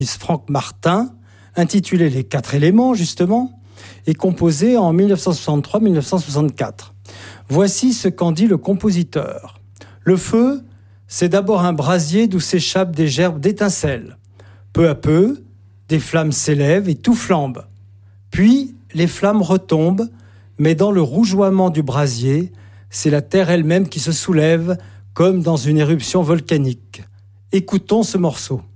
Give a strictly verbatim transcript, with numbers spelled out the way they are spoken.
Franck Martin, intitulé Les Quatre éléments, justement, et composé en dix-neuf cent soixante-trois à dix-neuf cent soixante-quatre. Voici ce qu'en dit le compositeur. Le feu, c'est d'abord un brasier d'où s'échappent des gerbes d'étincelles. Peu à peu, des flammes s'élèvent et tout flambe. Puis, les flammes retombent, mais dans le rougeoiement du brasier, c'est la terre elle-même qui se soulève, comme dans une éruption volcanique. Écoutons ce morceau.